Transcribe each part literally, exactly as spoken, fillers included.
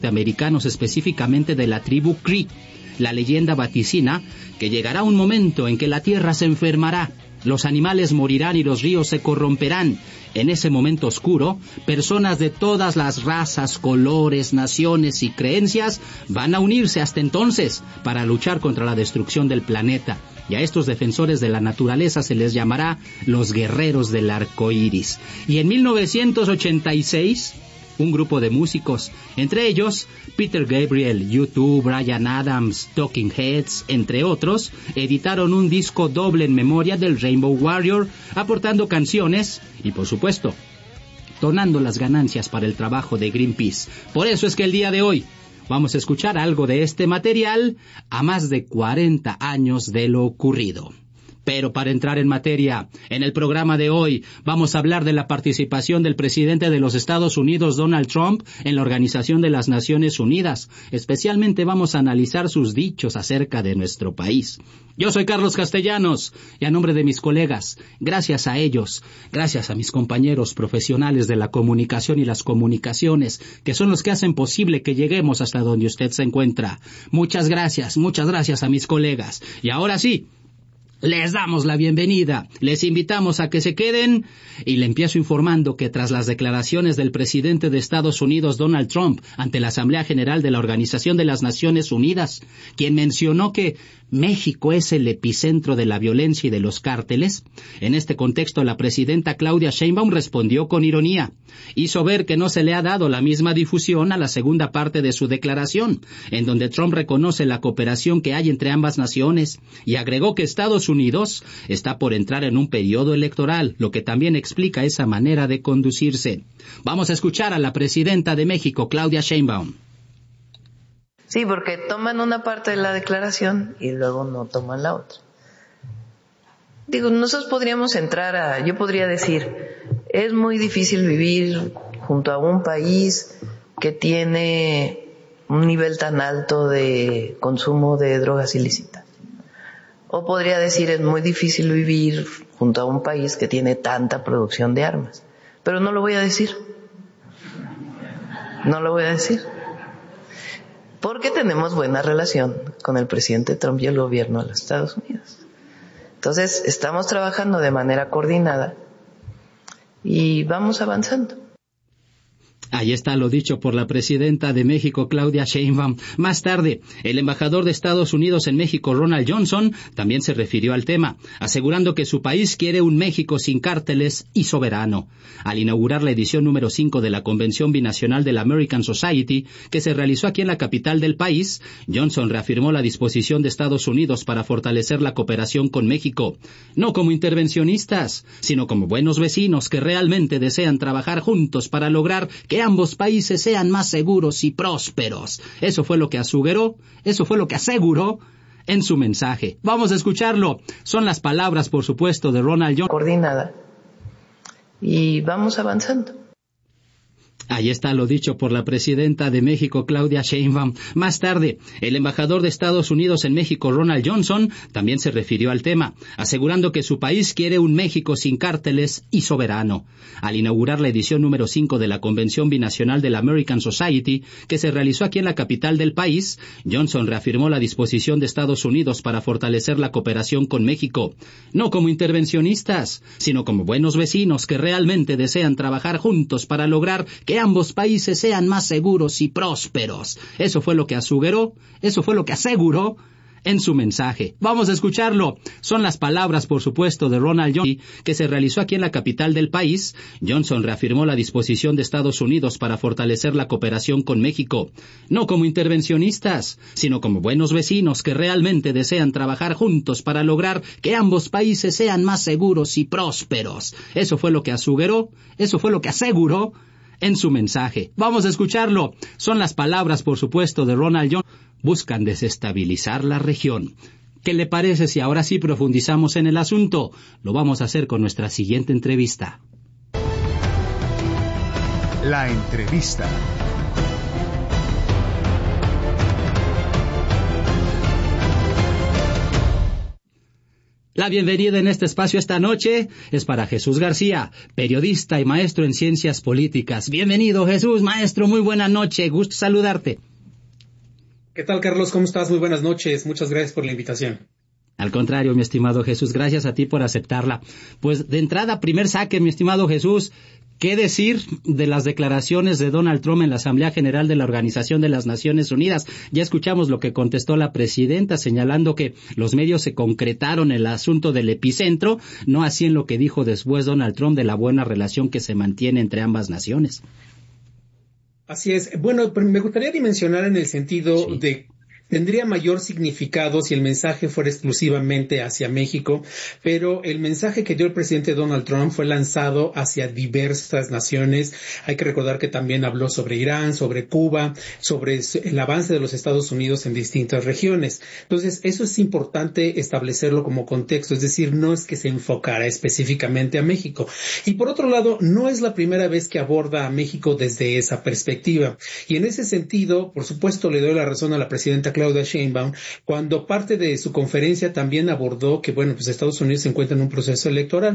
americanos, específicamente de la tribu Cree. La leyenda vaticina que llegará un momento en que la tierra se enfermará, los animales morirán y los ríos se corromperán. En ese momento oscuro, personas de todas las razas, colores, naciones y creencias van a unirse hasta entonces para luchar contra la destrucción del planeta. Y a estos defensores de la naturaleza se les llamará los guerreros del arco iris. Y en mil novecientos ochenta y seis, un grupo de músicos, entre ellos Peter Gabriel, U dos, Bryan Adams, Talking Heads, entre otros, editaron un disco doble en memoria del Rainbow Warrior, aportando canciones y, por supuesto, donando las ganancias para el trabajo de Greenpeace. Por eso es que el día de hoy vamos a escuchar algo de este material a más de cuarenta años de lo ocurrido. Pero para entrar en materia, en el programa de hoy vamos a hablar de la participación del presidente de los Estados Unidos, Donald Trump, en la Organización de las Naciones Unidas. Especialmente vamos a analizar sus dichos acerca de nuestro país. Yo soy Carlos Castellanos, y a nombre de mis colegas, gracias a ellos, gracias a mis compañeros profesionales de la comunicación y las comunicaciones, que son los que hacen posible que lleguemos hasta donde usted se encuentra. Muchas gracias, muchas gracias a mis colegas. Y ahora sí, les damos la bienvenida, les invitamos a que se queden y le empiezo informando que tras las declaraciones del presidente de Estados Unidos, Donald Trump, ante la Asamblea General de la Organización de las Naciones Unidas, quien mencionó que México es el epicentro de la violencia y de los cárteles, en este contexto la presidenta Claudia Sheinbaum respondió con ironía. Hizo ver que no se le ha dado la misma difusión a la segunda parte de su declaración, en donde Trump reconoce la cooperación que hay entre ambas naciones y agregó que Estados Unidos está por entrar en un periodo electoral, lo que también explica esa manera de conducirse. Vamos a escuchar a la presidenta de México, Claudia Sheinbaum. Sí, porque toman una parte de la declaración y luego no toman la otra. Digo, nosotros podríamos entrar a, yo podría decir, es muy difícil vivir junto a un país que tiene un nivel tan alto de consumo de drogas ilícitas. O podría decir, es muy difícil vivir junto a un país que tiene tanta producción de armas. Pero no lo voy a decir. No lo voy a decir. Porque tenemos buena relación con el presidente Trump y el gobierno de los Estados Unidos. Entonces, estamos trabajando de manera coordinada y vamos avanzando. Ahí está lo dicho por la presidenta de México, Claudia Sheinbaum. Más tarde, el embajador de Estados Unidos en México, Ronald Johnson, también se refirió al tema, asegurando que su país quiere un México sin cárteles y soberano. Al inaugurar la edición número cinco de la Convención Binacional de la American Society, que se realizó aquí en la capital del país, Johnson reafirmó la disposición de Estados Unidos para fortalecer la cooperación con México, no como intervencionistas, sino como buenos vecinos que realmente desean trabajar juntos para lograr que ambos países sean más seguros y prósperos. Eso fue lo que aseguró, eso fue lo que aseguró en su mensaje. Vamos a escucharlo. Son las palabras, por supuesto, de Ronald Johnson. Coordinada. Y vamos avanzando. Ahí está lo dicho por la presidenta de México, Claudia Sheinbaum. Más tarde, el embajador de Estados Unidos en México, Ronald Johnson, también se refirió al tema, asegurando que su país quiere un México sin cárteles y soberano. Al inaugurar la edición número cinco de la Convención Binacional de la American Society, que se realizó aquí en la capital del país, Johnson reafirmó la disposición de Estados Unidos para fortalecer la cooperación con México, no como intervencionistas, sino como buenos vecinos que realmente desean trabajar juntos para lograr que ambos países sean más seguros y prósperos. Eso fue lo que aseguró, eso fue lo que aseguró en su mensaje. Vamos a escucharlo. Son las palabras, por supuesto, de Ronald Johnson, que se realizó aquí en la capital del país. Johnson reafirmó la disposición de Estados Unidos para fortalecer la cooperación con México, no como intervencionistas, sino como buenos vecinos que realmente desean trabajar juntos para lograr que ambos países sean más seguros y prósperos. Eso fue lo que aseguró, eso fue lo que aseguró en su mensaje. Vamos a escucharlo. Son las palabras, por supuesto, de Ronald Johnson. Buscan desestabilizar la región. ¿Qué le parece si ahora sí profundizamos en el asunto? Lo vamos a hacer con nuestra siguiente entrevista. La entrevista. La bienvenida en este espacio esta noche es para Jesús García, periodista y maestro en ciencias políticas. Bienvenido, Jesús, maestro, muy buena noche, gusto saludarte. ¿Qué tal, Carlos? ¿Cómo estás? Muy buenas noches, muchas gracias por la invitación. Al contrario, mi estimado Jesús, gracias a ti por aceptarla. Pues de entrada, primer saque, mi estimado Jesús, ¿qué decir de las declaraciones de Donald Trump en la Asamblea General de la Organización de las Naciones Unidas? Ya escuchamos lo que contestó la presidenta, señalando que los medios se concretaron en el asunto del epicentro, no así en lo que dijo después Donald Trump de la buena relación que se mantiene entre ambas naciones. Así es. Bueno, me gustaría dimensionar en el sentido sí. de tendría mayor significado si el mensaje fuera exclusivamente hacia México, pero el mensaje que dio el presidente Donald Trump fue lanzado hacia diversas naciones. Hay que recordar que también habló sobre Irán, sobre Cuba, sobre el avance de los Estados Unidos en distintas regiones. Entonces, eso es importante establecerlo como contexto, es decir, no es que se enfocara específicamente a México. Y por otro lado, no es la primera vez que aborda a México desde esa perspectiva. Y en ese sentido, por supuesto, le doy la razón a la presidenta Claudia Sheinbaum, cuando parte de su conferencia también abordó que, bueno, pues Estados Unidos se encuentra en un proceso electoral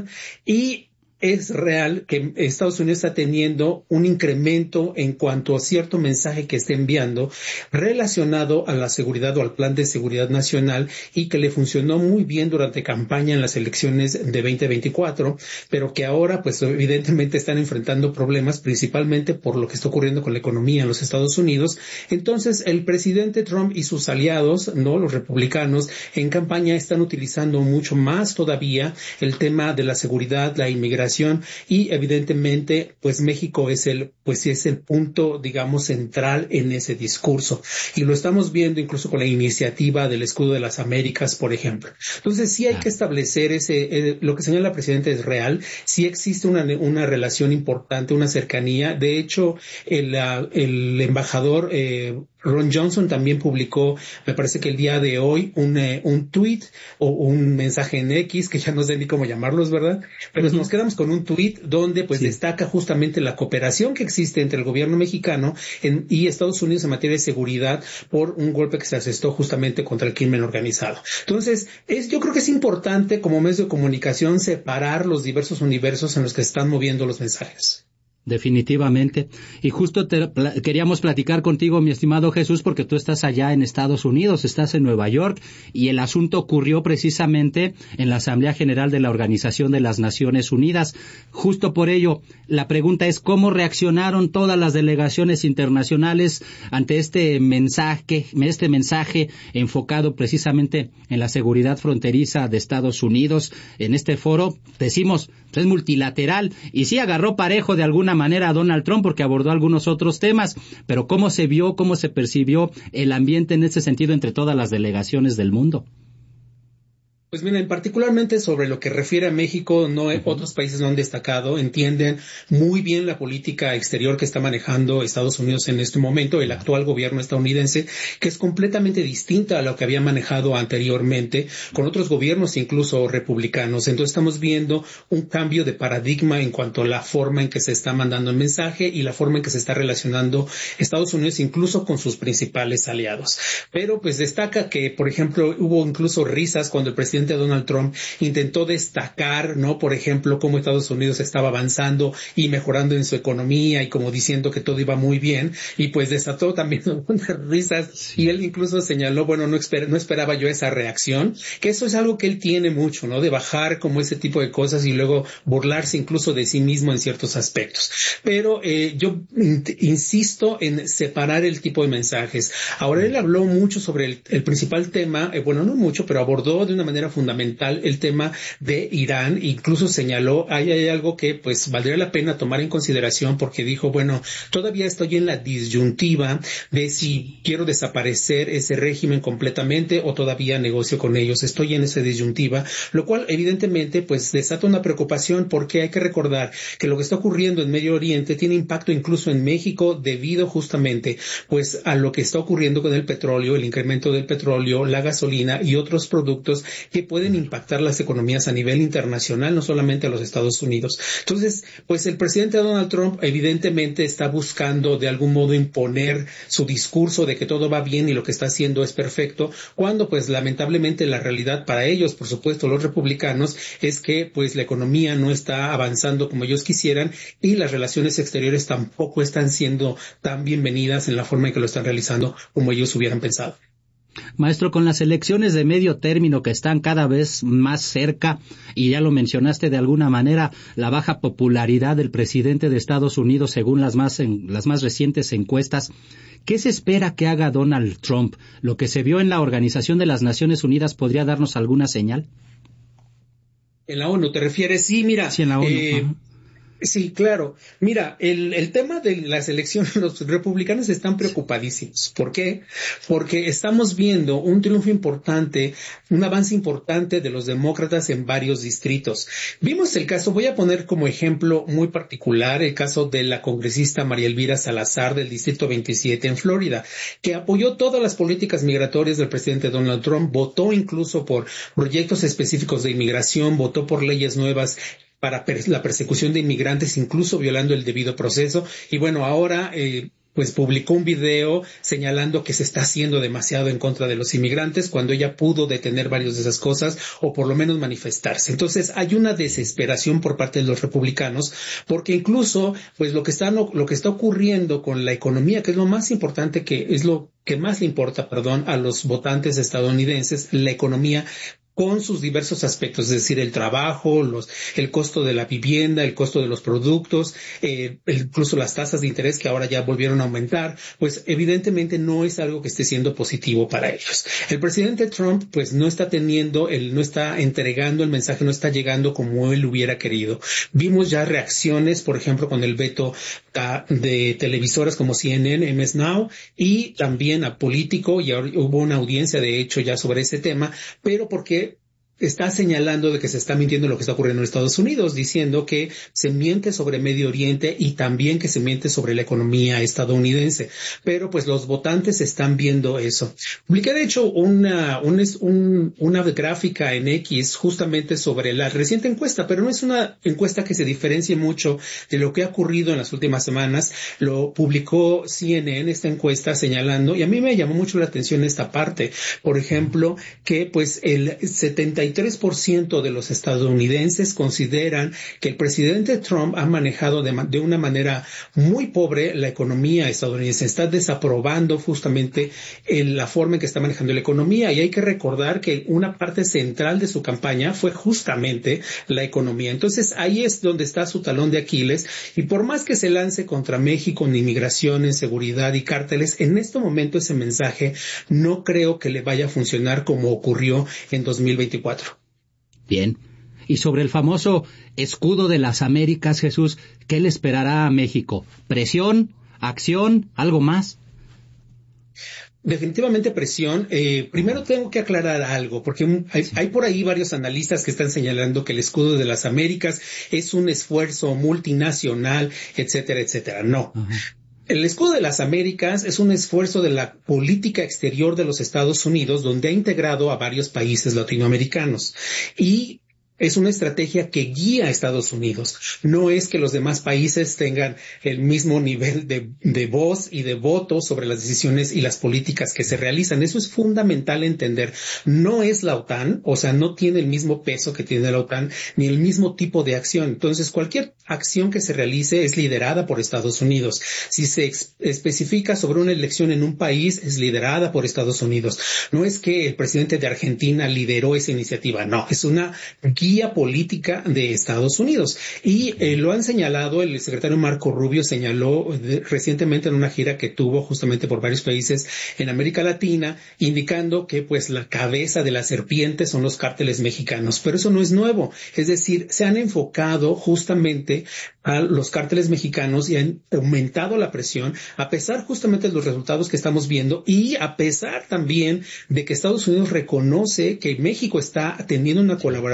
y es real que Estados Unidos está teniendo un incremento en cuanto a cierto mensaje que está enviando relacionado a la seguridad o al plan de seguridad nacional y que le funcionó muy bien durante campaña en las elecciones de veinte veinticuatro, pero que ahora pues evidentemente están enfrentando problemas principalmente por lo que está ocurriendo con la economía en los Estados Unidos. Entonces el presidente Trump y sus aliados, no los republicanos, en campaña están utilizando mucho más todavía el tema de la seguridad, la inmigración, y evidentemente pues México es el pues es el punto digamos central en ese discurso y lo estamos viendo incluso con la iniciativa del Escudo de las Américas, por ejemplo. Entonces sí hay que establecer ese eh, lo que señala la presidenta es real, sí existe una una relación importante, una cercanía. De hecho el, el embajador eh, Ron Johnson también publicó, me parece que el día de hoy, un, eh, un tweet o un mensaje en X, que ya no sé ni cómo llamarlos, ¿verdad? Pero uh-huh. nos quedamos con un tweet donde pues sí. destaca justamente la cooperación que existe entre el gobierno mexicano en, y Estados Unidos en materia de seguridad por un golpe que se asestó justamente contra el crimen organizado. Entonces, es, yo creo que es importante como medio de comunicación separar los diversos universos en los que se están moviendo los mensajes. Definitivamente. Y justo te, pla- queríamos platicar contigo, mi estimado Jesús, porque tú estás allá en Estados Unidos, estás en Nueva York, y el asunto ocurrió precisamente en la Asamblea General de la Organización de las Naciones Unidas. Justo por ello, la pregunta es cómo reaccionaron todas las delegaciones internacionales ante este mensaje, este mensaje enfocado precisamente en la seguridad fronteriza de Estados Unidos. En este foro, decimos, es multilateral, y sí agarró parejo de alguna manera a Donald Trump porque abordó algunos otros temas, pero ¿cómo se vio, cómo se percibió el ambiente en ese sentido entre todas las delegaciones del mundo? Pues miren, particularmente sobre lo que refiere a México, no uh-huh. otros países no han destacado, entienden muy bien la política exterior que está manejando Estados Unidos en este momento, el actual gobierno estadounidense, que es completamente distinta a lo que había manejado anteriormente con otros gobiernos, incluso republicanos. Entonces estamos viendo un cambio de paradigma en cuanto a la forma en que se está mandando el mensaje y la forma en que se está relacionando Estados Unidos incluso con sus principales aliados. Pero pues destaca que, por ejemplo, hubo incluso risas cuando el presidente Donald Trump intentó destacar, ¿no? Por ejemplo, cómo Estados Unidos estaba avanzando y mejorando en su economía y como diciendo que todo iba muy bien y pues desató también unas risas y él incluso señaló, bueno, no, esper- no esperaba yo esa reacción, que eso es algo que él tiene mucho, ¿no? De bajar como ese tipo de cosas y luego burlarse incluso de sí mismo en ciertos aspectos. Pero eh, yo insisto en separar el tipo de mensajes. Ahora él habló mucho sobre el, el principal tema, eh, bueno, no mucho, pero abordó de una manera fundamental el tema de Irán, incluso señaló, ahí hay algo que pues valdría la pena tomar en consideración porque dijo, bueno, todavía estoy en la disyuntiva de si quiero desaparecer ese régimen completamente o todavía negocio con ellos, estoy en esa disyuntiva, lo cual evidentemente pues desata una preocupación porque hay que recordar que lo que está ocurriendo en Medio Oriente tiene impacto incluso en México debido justamente pues a lo que está ocurriendo con el petróleo, el incremento del petróleo, la gasolina y otros productos que pueden impactar las economías a nivel internacional, no solamente a los Estados Unidos. Entonces, pues el presidente Donald Trump evidentemente está buscando de algún modo imponer su discurso de que todo va bien y lo que está haciendo es perfecto, cuando pues lamentablemente la realidad para ellos, por supuesto los republicanos, es que pues la economía no está avanzando como ellos quisieran y las relaciones exteriores tampoco están siendo tan bienvenidas en la forma en que lo están realizando como ellos hubieran pensado. Maestro, con las elecciones de medio término que están cada vez más cerca, y ya lo mencionaste de alguna manera, la baja popularidad del presidente de Estados Unidos según las más, en, las más recientes encuestas, ¿qué se espera que haga Donald Trump? ¿Lo que se vio en la Organización de las Naciones Unidas podría darnos alguna señal? ¿En la ONU te refieres? Sí, mira. Sí, en la ONU. Eh, Sí, claro. Mira, el, el tema de las elecciones, los republicanos están preocupadísimos. ¿Por qué? Porque estamos viendo un triunfo importante, un avance importante de los demócratas en varios distritos. Vimos el caso, voy a poner como ejemplo muy particular, el caso de la congresista María Elvira Salazar del Distrito veintisiete en Florida, que apoyó todas las políticas migratorias del presidente Donald Trump, votó incluso por proyectos específicos de inmigración, votó por leyes nuevas para la persecución de inmigrantes, incluso violando el debido proceso. Y bueno, ahora eh, pues publicó un video señalando que se está haciendo demasiado en contra de los inmigrantes cuando ella pudo detener varias de esas cosas o por lo menos manifestarse. Entonces hay una desesperación por parte de los republicanos porque incluso pues lo que está lo que está ocurriendo con la economía, que es lo más importante, que es lo que más le importa, perdón, a los votantes estadounidenses, la economía con sus diversos aspectos, es decir, el trabajo, los, el costo de la vivienda, el costo de los productos, eh, incluso las tasas de interés que ahora ya volvieron a aumentar, pues evidentemente no es algo que esté siendo positivo para ellos. El presidente Trump pues no está teniendo, él no está entregando el mensaje, no está llegando como él hubiera querido. Vimos ya reacciones, por ejemplo, con el veto a, de televisoras como C N N, M S Now, y también a Político, y ahora hubo una audiencia de hecho ya sobre ese tema, pero porque está señalando de que se está mintiendo lo que está ocurriendo en Estados Unidos, diciendo que se miente sobre Medio Oriente y también que se miente sobre la economía estadounidense. Pero pues los votantes están viendo eso. Publiqué de hecho una, un, un, una gráfica en X justamente sobre la reciente encuesta, pero no es una encuesta que se diferencie mucho de lo que ha ocurrido en las últimas semanas. Lo publicó C N N, esta encuesta, señalando, y a mí me llamó mucho la atención esta parte, por ejemplo, que pues el setenta y tres por ciento de los estadounidenses consideran que el presidente Trump ha manejado de, de una manera muy pobre la economía estadounidense. Está desaprobando justamente en la forma en que está manejando la economía, y hay que recordar que una parte central de su campaña fue justamente la economía. Entonces ahí es donde está su talón de Aquiles, y por más que se lance contra México en inmigración, en seguridad y cárteles, en este momento ese mensaje no creo que le vaya a funcionar como ocurrió en dos mil veinticuatro. Bien. Y sobre el famoso escudo de las Américas, Jesús, ¿qué le esperará a México? ¿Presión? ¿Acción? ¿Algo más? Definitivamente presión. Eh, primero tengo que aclarar algo, porque hay, hay por ahí varios analistas que están señalando que el escudo de las Américas es un esfuerzo multinacional, etcétera, etcétera. No. Uh-huh. El escudo de las Américas es un esfuerzo de la política exterior de los Estados Unidos, donde ha integrado a varios países latinoamericanos. Y es una estrategia que guía a Estados Unidos. No es que los demás países tengan el mismo nivel de, de voz y de voto sobre las decisiones y las políticas que se realizan. Eso es fundamental entender. No es la OTAN, o sea, no tiene el mismo peso que tiene la OTAN, ni el mismo tipo de acción. Entonces, cualquier acción que se realice es liderada por Estados Unidos. Si se ex- especifica sobre una elección en un país, es liderada por Estados Unidos. No es que el presidente de Argentina lideró esa iniciativa. No, es una guía política de Estados Unidos. Y eh, lo han señalado, el secretario Marco Rubio señaló de, recientemente en una gira que tuvo justamente por varios países en América Latina, indicando que pues la cabeza de la serpiente son los cárteles mexicanos. Pero eso no es nuevo. Es decir, se han enfocado justamente a los cárteles mexicanos y han aumentado la presión a pesar justamente de los resultados que estamos viendo y a pesar también de que Estados Unidos reconoce que México está teniendo una colaboración más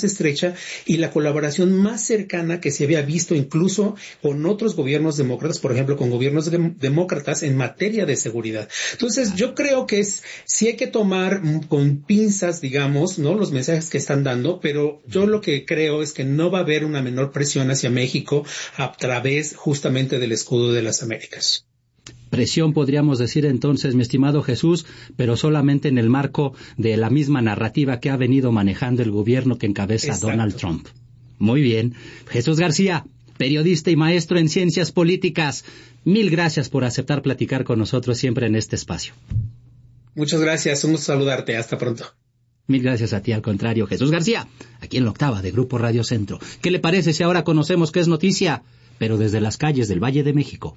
más estrecha y la colaboración más cercana que se había visto incluso con otros gobiernos demócratas, por ejemplo, con gobiernos de- demócratas en materia de seguridad. Entonces, yo creo que es, sí hay que tomar con pinzas, digamos, ¿no?, los mensajes que están dando, pero yo lo que creo es que no va a haber una menor presión hacia México a través justamente del escudo de las Américas. Presión, podríamos decir entonces, mi estimado Jesús, pero solamente en el marco de la misma narrativa que ha venido manejando el gobierno que encabeza Exacto. Donald Trump. Muy bien. Jesús García, periodista y maestro en ciencias políticas, mil gracias por aceptar platicar con nosotros siempre en este espacio. Muchas gracias, un gusto saludarte, hasta pronto. Mil gracias a ti, al contrario. Jesús García, aquí en la octava de Grupo Radio Centro. ¿Qué le parece si ahora conocemos qué es noticia, pero desde las calles del Valle de México?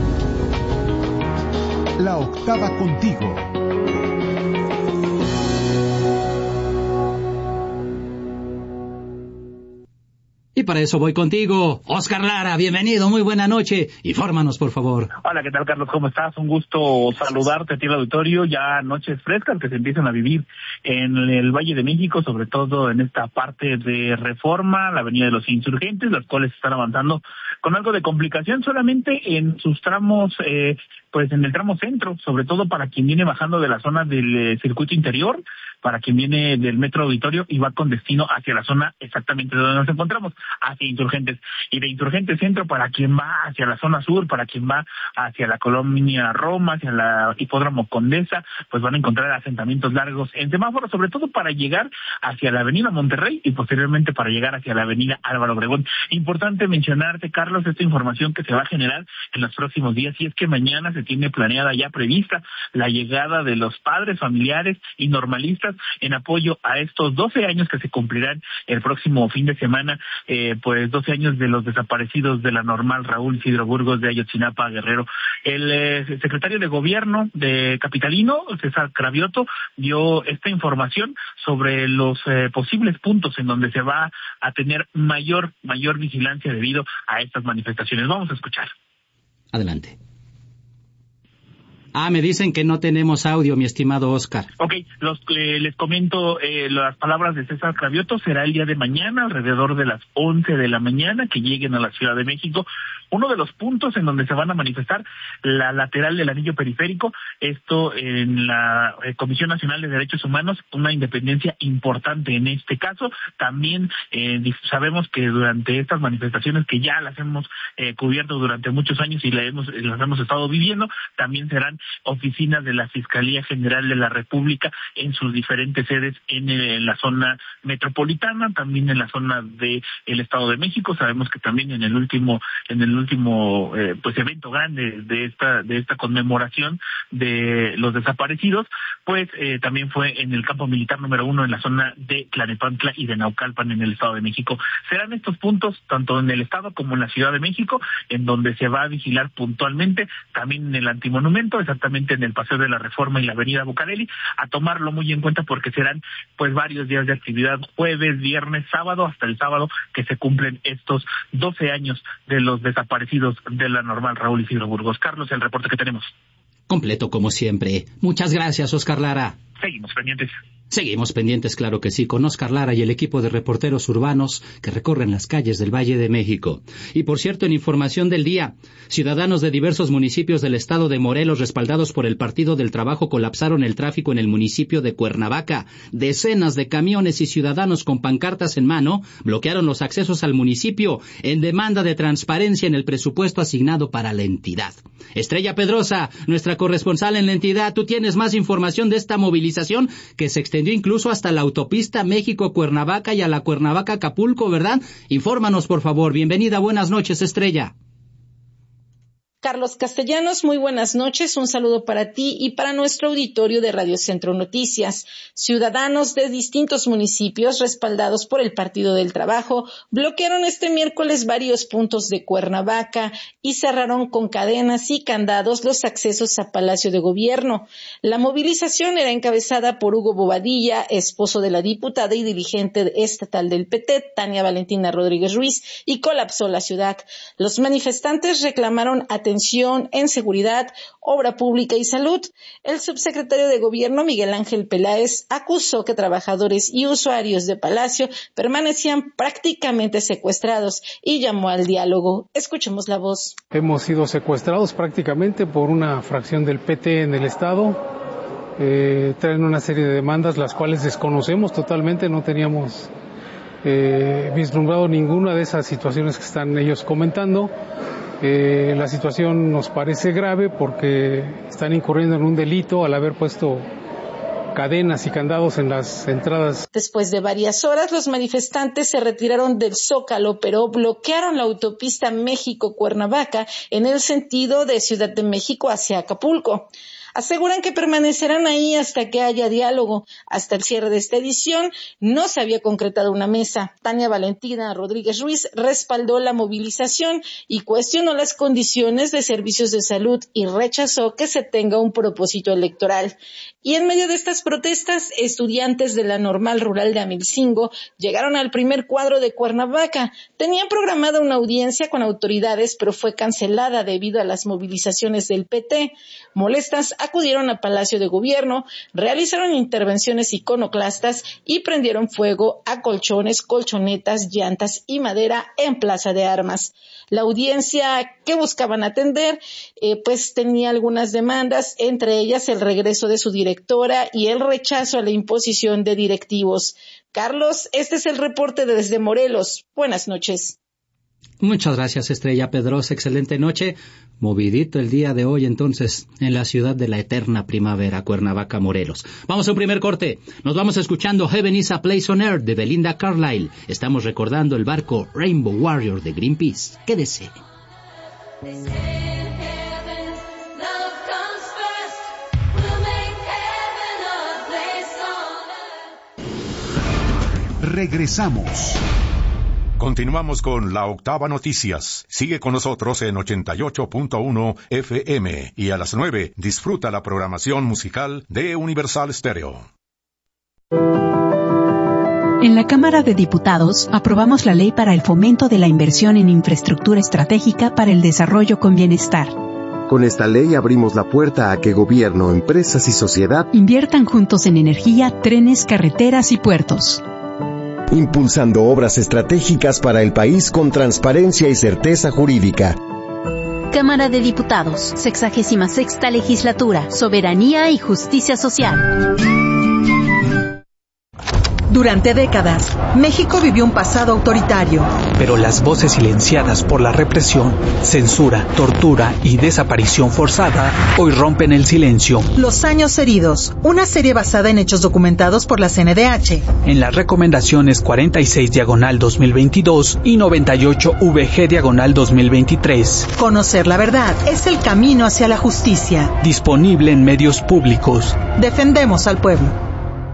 La octava contigo. Y para eso voy contigo. Oscar Lara, bienvenido, muy buena noche. Infórmanos, por favor. Hola, ¿qué tal, Carlos? ¿Cómo estás? Un gusto saludarte a ti, el auditorio. Ya noches frescas que se empiezan a vivir en el Valle de México, sobre todo en esta parte de Reforma, la Avenida de los Insurgentes, las cuales están avanzando con algo de complicación solamente en sus tramos, eh, pues en el tramo centro, sobre todo para quien viene bajando de la zona del eh, circuito interior, para quien viene del Metro Auditorio y va con destino hacia la zona exactamente donde nos encontramos, hacia Insurgentes. Y de Insurgentes Centro para quien va hacia la zona sur, para quien va hacia la colonia Roma, hacia la Hipódromo Condesa, pues van a encontrar asentamientos largos en semáforos, sobre todo para llegar hacia la avenida Monterrey y posteriormente para llegar hacia la avenida Álvaro Obregón. Importante mencionarte, Carlos, esta información que se va a generar en los próximos días, y es que mañana se tiene planeada, ya prevista, la llegada de los padres, familiares y normalistas en apoyo a estos doce años que se cumplirán el próximo fin de semana, eh, pues doce años de los desaparecidos de la normal Raúl Isidro Burgos de Ayotzinapa, Guerrero. El eh, secretario de Gobierno de Capitalino, César Cravioto, dio esta información sobre los eh, posibles puntos en donde se va a tener mayor, mayor vigilancia debido a estas manifestaciones. Vamos a escuchar. Adelante. Ah, me dicen que no tenemos audio, mi estimado Oscar. Ok, los, eh, les comento eh, las palabras de César Cravioto. Será el día de mañana, alrededor de las once de la mañana, que lleguen a la Ciudad de México. Uno de los puntos en donde se van a manifestar, la lateral del anillo periférico, esto en la eh, Comisión Nacional de Derechos Humanos, una independencia importante en este caso. También eh, sabemos que durante estas manifestaciones, que ya las hemos eh, cubierto durante muchos años y las hemos, las hemos estado viviendo, también serán oficinas de la Fiscalía General de la República en sus diferentes sedes en, el, en la zona metropolitana, también en la zona del Estado de México. Sabemos que también en el último en el último eh, pues evento grande de esta de esta conmemoración de los desaparecidos, pues eh, también fue en el campo militar número uno en la zona de Tlalnepantla y de Naucalpan en el Estado de México. Serán estos puntos tanto en el Estado como en la Ciudad de México en donde se va a vigilar puntualmente, también en el Antimonumento, exactamente en el Paseo de la Reforma y la Avenida Bucareli, a tomarlo muy en cuenta porque serán pues varios días de actividad, jueves, viernes, sábado, hasta el sábado que se cumplen estos doce años de los desaparecidos de la normal Raúl Isidro Burgos. Carlos, el reporte que tenemos. Completo como siempre. Muchas gracias, Oscar Lara. Seguimos pendientes. Seguimos pendientes, claro que sí, con Oscar Lara y el equipo de reporteros urbanos que recorren las calles del Valle de México. Y por cierto, en información del día, ciudadanos de diversos municipios del estado de Morelos, respaldados por el Partido del Trabajo, colapsaron el tráfico en el municipio de Cuernavaca. Decenas de camiones y ciudadanos con pancartas en mano bloquearon los accesos al municipio en demanda de transparencia en el presupuesto asignado para la entidad. Estrella Pedrosa, nuestra corresponsal en la entidad, tú tienes más información de esta movilización que se extendió incluso hasta la autopista México-Cuernavaca y a la Cuernavaca-Acapulco, ¿verdad? Infórmanos, por favor. Bienvenida, buenas noches, Estrella. Carlos Castellanos, muy buenas noches, un saludo para ti y para nuestro auditorio de Radio Centro Noticias. Ciudadanos de distintos municipios respaldados por el Partido del Trabajo bloquearon este miércoles varios puntos de Cuernavaca y cerraron con cadenas y candados los accesos a Palacio de Gobierno. La movilización era encabezada por Hugo Bobadilla, esposo de la diputada y dirigente estatal del P T, Tania Valentina Rodríguez Ruiz, y colapsó la ciudad. Los manifestantes reclamaron atención atención, en seguridad, obra pública y salud. El subsecretario de Gobierno, Miguel Ángel Peláez, acusó que trabajadores y usuarios de Palacio permanecían prácticamente secuestrados y llamó al diálogo. Escuchemos la voz. Hemos sido secuestrados prácticamente por una fracción del P T en el Estado. Eh, traen una serie de demandas las cuales desconocemos totalmente, no teníamos eh, vislumbrado ninguna de esas situaciones que están ellos comentando. Eh, la situación nos parece grave porque están incurriendo en un delito al haber puesto cadenas y candados en las entradas. Después de varias horas, los manifestantes se retiraron del Zócalo, pero bloquearon la autopista México-Cuernavaca en el sentido de Ciudad de México hacia Acapulco. Aseguran que permanecerán ahí hasta que haya diálogo. Hasta el cierre de esta edición no se había concretado una mesa. Tania Valentina Rodríguez Ruiz respaldó la movilización y cuestionó las condiciones de servicios de salud y rechazó que se tenga un propósito electoral. Y en medio de estas protestas, estudiantes de la Normal Rural de Amilcingo llegaron al primer cuadro de Cuernavaca. Tenían programada una audiencia con autoridades, pero fue cancelada debido a las movilizaciones del P T. Molestas, acudieron a Palacio de Gobierno, realizaron intervenciones iconoclastas y prendieron fuego a colchones, colchonetas, llantas y madera en Plaza de Armas. La audiencia que buscaban atender, eh, pues tenía algunas demandas, entre ellas el regreso de su directora y el rechazo a la imposición de directivos. Carlos, este es el reporte desde Morelos. Buenas noches. Muchas gracias, Estrella Pedrosa. Excelente noche. Movidito el día de hoy, entonces, en la ciudad de la eterna primavera, Cuernavaca, Morelos. Vamos a un primer corte. Nos vamos escuchando Heaven is a Place on Earth de Belinda Carlisle. Estamos recordando el barco Rainbow Warrior de Greenpeace. Quédese. Regresamos. Continuamos con La Octava Noticias. Sigue con nosotros en ochenta y ocho punto uno F M y a las nueve disfruta la programación musical de Universal Stereo. En la Cámara de Diputados aprobamos la Ley para el Fomento de la Inversión en Infraestructura Estratégica para el Desarrollo con Bienestar. Con esta ley abrimos la puerta a que gobierno, empresas y sociedad inviertan juntos en energía, trenes, carreteras y puertos, impulsando obras estratégicas para el país con transparencia y certeza jurídica. Cámara de Diputados, sexagésima sexta Legislatura, Soberanía y Justicia Social. Durante décadas, México vivió un pasado autoritario. Pero las voces silenciadas por la represión, censura, tortura y desaparición forzada hoy rompen el silencio. Los años heridos, una serie basada en hechos documentados por la C N D H. En las recomendaciones cuarenta y seis diagonal dos mil veintidós y noventa y ocho V G diagonal dos mil veintitrés. Conocer la verdad es el camino hacia la justicia. Disponible en medios públicos. Defendemos al pueblo.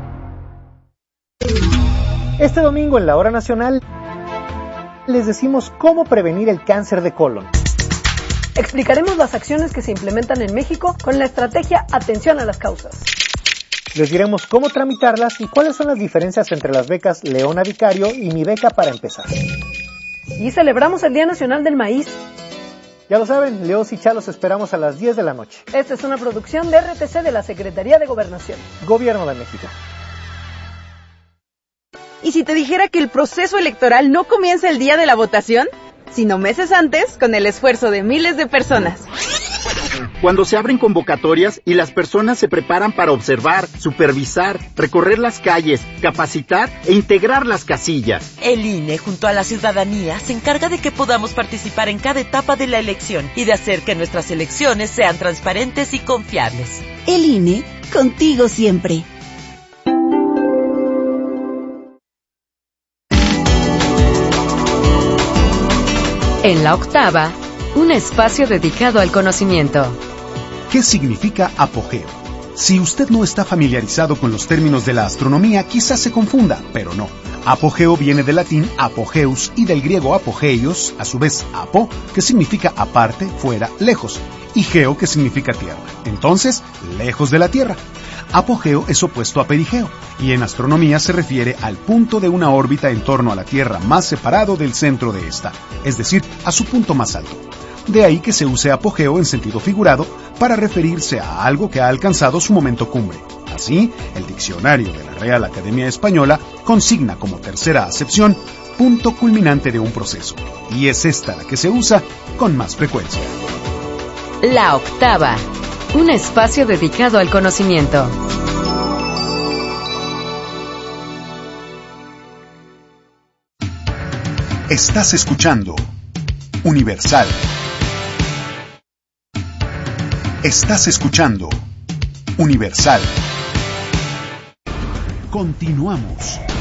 Este domingo en la Hora Nacional les decimos cómo prevenir el cáncer de colon. Explicaremos las acciones que se implementan en México con la estrategia Atención a las Causas. Les diremos cómo tramitarlas y cuáles son las diferencias entre las becas Leona Vicario y Mi Beca para Empezar. Y celebramos el Día Nacional del Maíz. Ya lo saben, Leos y Chalos esperamos a las diez de la noche. Esta es una producción de R T C de la Secretaría de Gobernación. Gobierno de México. ¿Y si te dijera que el proceso electoral no comienza el día de la votación, sino meses antes, con el esfuerzo de miles de personas? Cuando se abren convocatorias y las personas se preparan para observar, supervisar, recorrer las calles, capacitar e integrar las casillas. El I N E, junto a la ciudadanía, se encarga de que podamos participar en cada etapa de la elección y de hacer que nuestras elecciones sean transparentes y confiables. El I N E, contigo siempre. En la octava, un espacio dedicado al conocimiento. ¿Qué significa apogeo? Si usted no está familiarizado con los términos de la astronomía, quizás se confunda, pero no. Apogeo viene del latín apogeus y del griego apogeios, a su vez apo, que significa aparte, fuera, lejos, y geo, que significa tierra. Entonces, lejos de la Tierra. Apogeo es opuesto a perigeo, y en astronomía se refiere al punto de una órbita en torno a la Tierra más separado del centro de esta, es decir, a su punto más alto. De ahí que se use apogeo en sentido figurado para referirse a algo que ha alcanzado su momento cumbre. Así, el diccionario de la Real Academia Española consigna como tercera acepción punto culminante de un proceso, y es esta la que se usa con más frecuencia. La octava, un espacio dedicado al conocimiento. Estás escuchando Universal. Estás escuchando Universal. Continuamos.